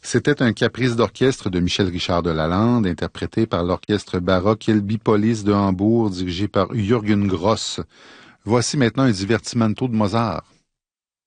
C'était un caprice d'orchestre de Michel Richard de Lalande, interprété par l'orchestre baroque Elbipolis de Hambourg, dirigé par Jürgen Gross. Voici maintenant un divertimento de Mozart.